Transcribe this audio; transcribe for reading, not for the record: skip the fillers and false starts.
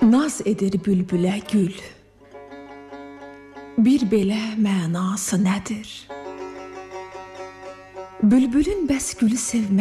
Naz edir bülbülə gül. Bir belə mənası nədir? Bülbülün bəs gülü sevmək